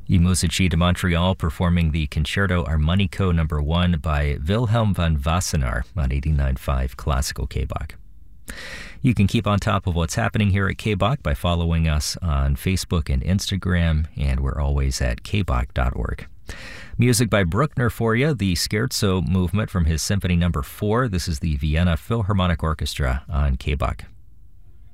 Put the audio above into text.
Musici de Montreal performing the Concerto Armonico No. 1 by Wilhelm van Wassenaar on 89.5 Classical KBOK. You can keep on top of what's happening here at KBOK by following us on Facebook and Instagram, and we're always at kbok.org. Music by Bruckner for you, the Scherzo movement from his Symphony No. 4. This is the Vienna Philharmonic Orchestra on KBOK.